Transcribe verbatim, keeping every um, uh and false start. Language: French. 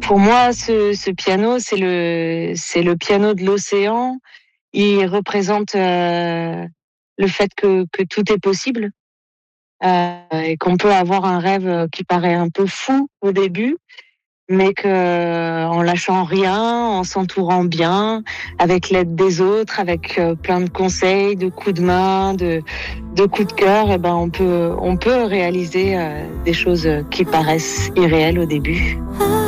Pour moi, ce, ce piano, c'est le, c'est le piano de l'océan. Il représente euh, le fait que, que tout est possible euh, et qu'on peut avoir un rêve qui paraît un peu fou au début, mais que en lâchant rien, en s'entourant bien, avec l'aide des autres, avec euh, plein de conseils, de coups de main, de, de coups de cœur, et ben on peut, on peut réaliser euh, des choses qui paraissent irréelles au début.